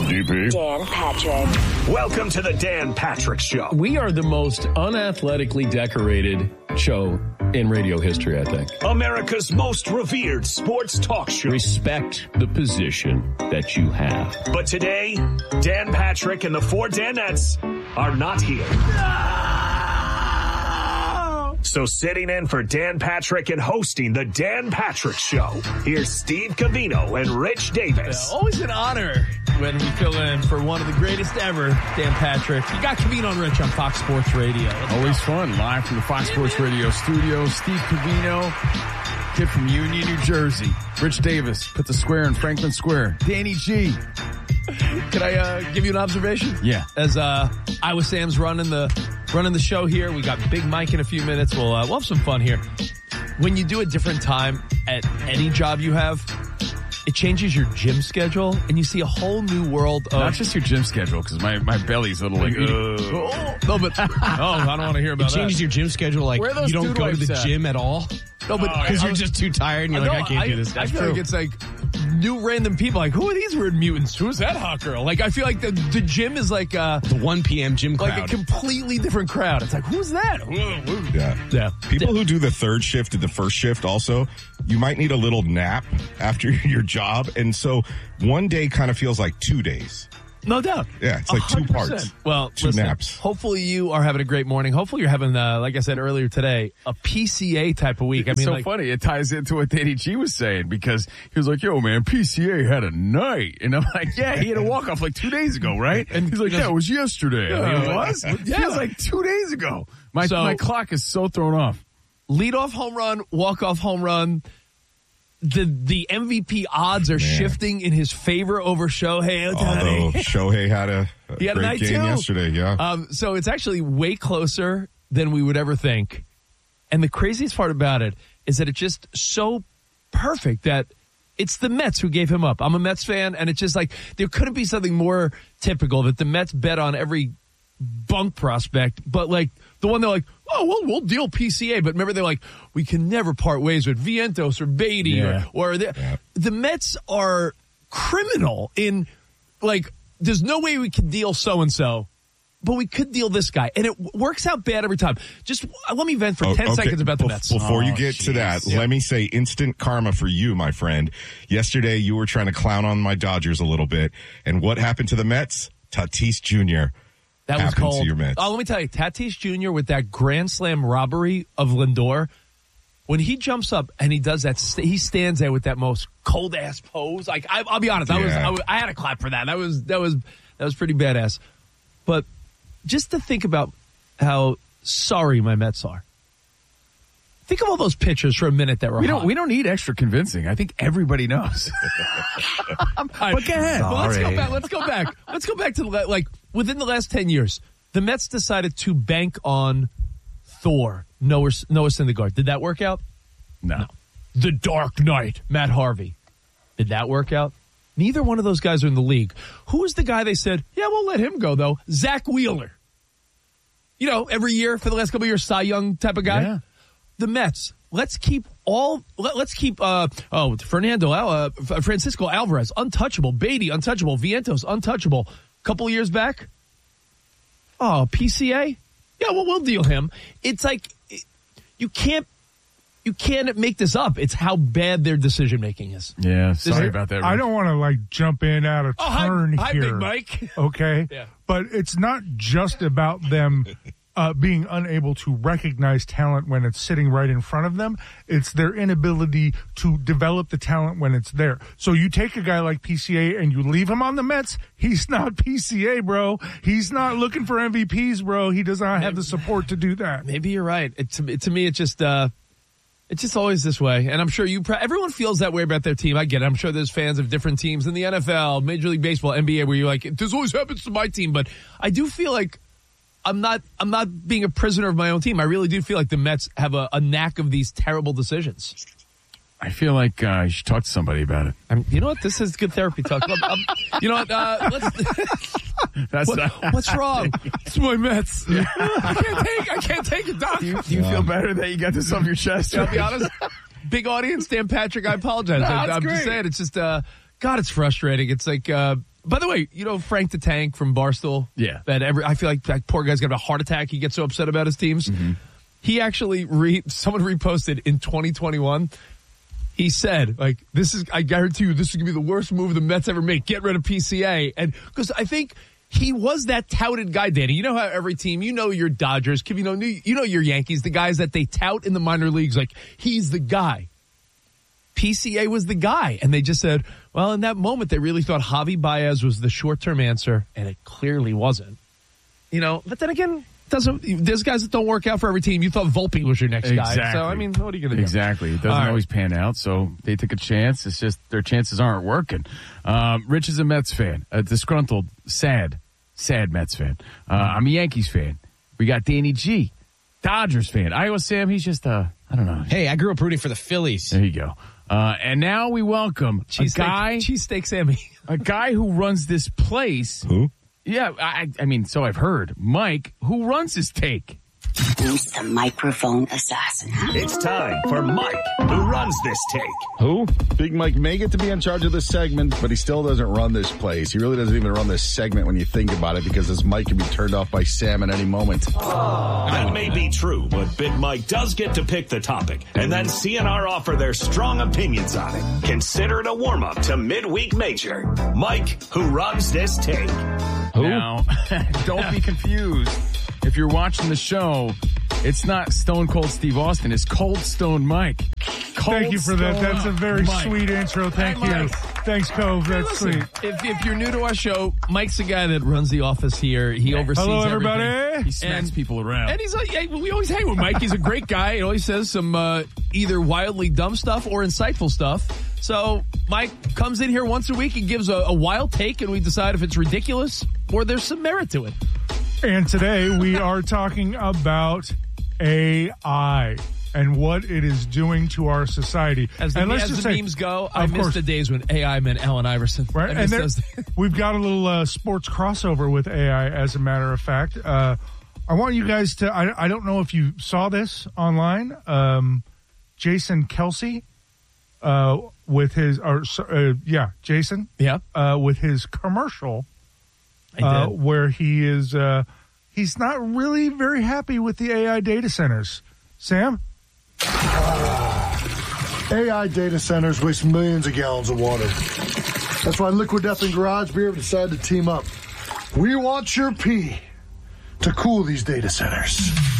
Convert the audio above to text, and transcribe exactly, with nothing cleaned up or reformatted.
D P. Dan Patrick. Welcome to the Dan Patrick Show. We are the most unathletically decorated show in radio history, I think. America's most revered sports talk show. Respect the position that you have. But today, Dan Patrick and the four Danettes are not here. So sitting in for Dan Patrick and hosting the Dan Patrick Show, here's Steve Covino and Rich Davis. Uh, always an honor when we fill in for one of the greatest ever, Dan Patrick. You got Covino and Rich on Fox Sports Radio. Let's always go. Fun, live from the Fox Sports Radio studio. Steve Covino, kid from Union, New Jersey. Rich Davis, put the square in Franklin Square. Danny G. Can I uh, give you an observation? Yeah. As uh, Iowa Sam's running the running the show here, we got Big Mike in a few minutes. We'll uh, we'll have some fun here. When you do a different time at any job you have, it changes your gym schedule, and you see a whole new world of... Not just your gym schedule, because my, my belly's a little like... Uh, no, but... Oh, I don't want to hear about it changes that. your gym schedule, like you don't go to the at? gym at all? No, but... Because oh, you're just too tired, and you're no, like, I can't I, do this. That's I feel true. like it's like new random people, like, who are these weird mutants? Who's that hot girl? Like, I feel like the, the gym is like... Uh, the one p.m. gym crowd. Like a completely different crowd. It's like, who's that? Yeah. Yeah. People who do the third shift to the first shift also, you might need a little nap after your job. And so one day kind of feels like two days. No doubt. Yeah, it's like one hundred percent. two parts. Well, two listen, naps. Hopefully you are having a great morning. Hopefully you're having, uh, like I said earlier today, a P C A type of week. It's I mean, so like, funny. It ties into what Danny G was saying, because he was like, yo, man, P C A had a night. And I'm like, yeah, he had a walk-off like two days ago, right? And he's like, yeah, it was yesterday. Yeah, it was? yeah. It was like two days ago. My, So- my clock is so thrown off. leadoff home run, walk-off home run. The the M V P odds are Man. shifting in his favor over Shohei Although Ohtani. Shohei had a, a He had a great night game too. yesterday, yeah. Um, so it's actually way closer than we would ever think. And the craziest part about it is that it's just so perfect that it's the Mets who gave him up. I'm a Mets fan, and it's just like there couldn't be something more typical that the Mets bet on every bunk prospect, but like the one they're like, oh, well, we'll deal P C A. But remember, they're like, we can never part ways with Vientos or Beatty. Yeah. Or, or the, Yeah. the Mets are criminal in, like, there's no way we could deal so-and-so, but we could deal this guy. And it w- works out bad every time. Just uh, let me vent for Oh, ten okay. seconds about the Bef- Mets. Before you Oh, get to geez. that, Yeah. let me say instant karma for you, my friend. Yesterday, you were trying to clown on my Dodgers a little bit. And what happened to the Mets? Tatis Junior That was happened called. to your Mets. Oh, let me tell you, Tatis Junior with that grand slam robbery of Lindor. When he jumps up and he does that, st- he stands there with that most cold ass pose. Like I, I'll be honest, I was, Yeah. I was, I had a clap for that. That was, that was, that was pretty badass. But just to think about how sorry my Mets are. Think of all those pitchers for a minute that were We hot. don't, we don't need extra convincing. I think everybody knows. All right, But go ahead. But let's go Sorry. back. Let's go back. Let's go back to the la- like within the last ten years, the Mets decided to bank on Thor, Noah, Noah Syndergaard. Did that work out? No. The Dark Knight, Matt Harvey. Did that work out? Neither one of those guys are in the league. Who was the guy they said, yeah, we'll let him go, though? Zach Wheeler. You know, every year for the last couple of years, Cy Young type of guy. Yeah. The Mets, let's keep all, let, let's keep, uh, oh, Fernando, uh, Francisco Alvarez, untouchable. Beatty, untouchable. Vientos, untouchable. Couple of years back, oh, P C A? Yeah, well, we'll deal him. It's like, it, you can't, you can't make this up. It's how bad their decision making is. Yeah, sorry Hey, about that. I Rich. don't want to like jump in out of Oh, hi- turn hi, here. Big Mike. Okay. Yeah. But it's not just about them uh, being unable to recognize talent when it's sitting right in front of them. It's their inability to develop the talent when it's there. So you take a guy like P C A and you leave him on the Mets. He's not P C A, bro. He's not looking for M V Ps, bro. He does not have the support to do that. Maybe you're right. It, to, it, to me, it's just, uh, it's just always this way. And I'm sure you, pro- everyone feels that way about their team. I get it. I'm sure there's fans of different teams in the N F L, Major League Baseball, N B A, where you're like, this always happens to my team. But I do feel like I'm not, I'm not being a prisoner of my own team. I really do feel like the Mets have a, a knack of these terrible decisions. I feel like uh, you should talk to somebody about it. I'm, you know what? This is good therapy talk. I'm, I'm, you know what? Uh, let's, That's what, not, what's wrong? It's my Mets. I can't take, I can't take it, Doc. do you, do you feel better that you got this off your chest? I'll be honest. Big audience, Dan Patrick, I apologize. No, I, it's I'm great. just saying, it's just, uh, God, it's frustrating. It's like, uh, By the way, you know Frank the Tank from Barstool? Yeah. That every I feel like that poor guy's got a heart attack. He gets so upset about his teams. Mm-hmm. He actually, re- someone reposted in twenty twenty-one, he said, like, this is, I guarantee you, this is going to be the worst move the Mets ever make. Get rid of P C A. And because I think he was that touted guy, Danny. You know how every team, you know your Dodgers, you know, you know your Yankees, the guys that they tout in the minor leagues, like, he's the guy. P C A was the guy. And they just said, well, in that moment, they really thought Javi Baez was the short-term answer, and it clearly wasn't. You know, but then again, doesn't there's guys that don't work out for every team. You thought Volpe was your next exactly. guy. So, I mean, what are you going to do? Exactly. It doesn't right. always pan out, so they took a chance. It's just their chances aren't working. Um, Rich is a Mets fan, a disgruntled, sad, sad Mets fan. Uh, I'm a Yankees fan. We got Danny G, Dodgers fan. Iowa Sam, he's just, uh, I don't know. Hey, I grew up rooting for the Phillies. There you go. Uh, and now we welcome Cheese a guy, cheesesteak Sammy, a guy who runs this place. Who? Yeah, I, I mean, so I've heard. Mike, who runs his take? Who's the microphone assassin? It's time for Mike, who runs this take. Who? Big Mike may get to be in charge of this segment, but he still doesn't run this place. He really doesn't even run this segment when you think about it, because this mic can be turned off by Sam at any moment. That may be true, but Big Mike does get to pick the topic, and then C N R offer their strong opinions on it. Consider it a warm-up to Midweek Major. Mike, who runs this take. Who? Now, don't be confused. If you're watching the show, it's not Stone Cold Steve Austin. It's Cold Stone Mike. Cold Thank you for that. That's a very Mike. sweet intro. Thank Hey, you. Mike. Thanks, Cove. That's Listen, sweet. If, if you're new to our show, Mike's the guy that runs the office here. He oversees Hello, everything. everybody. He smacks And- people around. And he's like, yeah, we always hang with Mike. He's a great guy. He always says some uh, either wildly dumb stuff or insightful stuff. So Mike comes in here once a week and gives a, a wild take, and we decide if it's ridiculous or there's some merit to it. And today we are talking about A I and what it is doing to our society. As the, and let's as just the say, memes go, I of miss course. the days when A I meant Allen Iverson. Right, I and miss there, those we've got a little uh, sports crossover with A I. As a matter of fact, uh, I want you guys to. I, I don't know if you saw this online. Um, Jason Kelsey, uh, with his, or uh, yeah, Jason, Yeah. uh, with his commercial. I Uh, did. where he is, uh, he's not really very happy with the A I data centers. Sam? A I data centers waste millions of gallons of water. That's why Liquid Death and Garage Beer have decided to team up. We want your pee to cool these data centers.